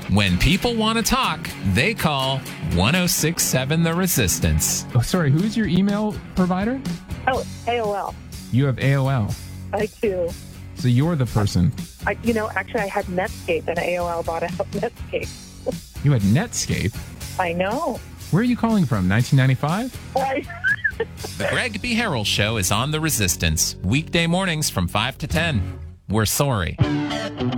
When people want to talk, they call 1067 The Resistance. Oh, sorry. Who's your email provider? Oh, AOL. You have AOL. I do. So you're the person. Actually, I had Netscape, and AOL bought out Netscape. You had Netscape? I know. Where are you calling from? 1995? The Greg B. Harrell Show is on The Resistance. Weekday mornings from 5 to 10. We're sorry.